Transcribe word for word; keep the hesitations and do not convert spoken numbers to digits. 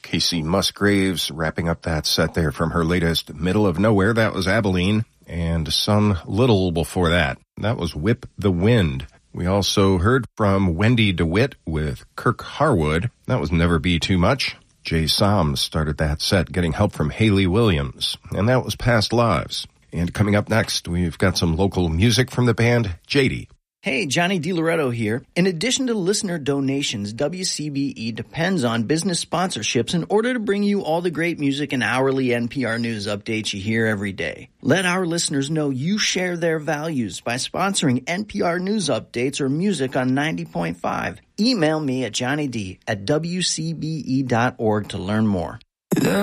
Casey Musgraves wrapping up that set there from her latest Middle of Nowhere. That was Abilene. And Sun Little before that. That was Whip the Wind. We also heard from Wendy DeWitt with Kirk Harwood. That was Never Be Too Much. Jay Som started that set getting help from Haley Williams. And that was Past Lives. And coming up next, we've got some local music from the band J D. Hey, Johnny DiLoretto here. In addition to listener donations, W C B E depends on business sponsorships in order to bring you all the great music and hourly N P R News updates you hear every day. Let our listeners know you share their values by sponsoring N P R News updates or music on ninety point five. Email me at johnnyd at w c b e dot org to learn more.